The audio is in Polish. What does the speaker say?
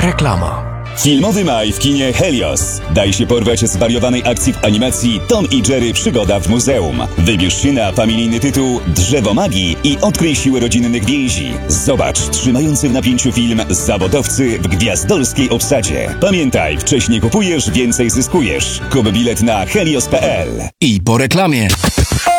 Reklama. Filmowy maj w kinie Helios. Daj się porwać zwariowanej akcji w animacji Tom i Jerry Przygoda w muzeum. Wybierz się na familijny tytuł Drzewo Magii i odkryj siłę rodzinnych więzi. Zobacz trzymający w napięciu film Zawodowcy w gwiazdorskiej obsadzie. Pamiętaj, wcześniej kupujesz, więcej zyskujesz. Kup bilet na helios.pl. I po reklamie.